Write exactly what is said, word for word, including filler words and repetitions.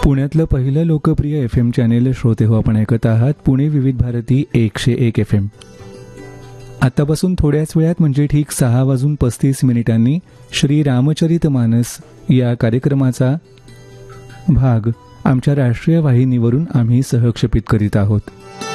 पुण्यातलं पहिलं लोकप्रिय एफ एम चॅनेल श्रोते हो आपण ऐकत आहात पुणे विविध भारती एकशे एक एफ एम. आतापासून थोड्याच वेळात म्हणजे ठीक सहा वाजून पस्तीस मिनिटांनी श्री रामचरित मानस या कार्यक्रमाचा भाग आमच्या राष्ट्रीय वाहिनीवरून आम्ही सहक्षेपित करीत आहोत.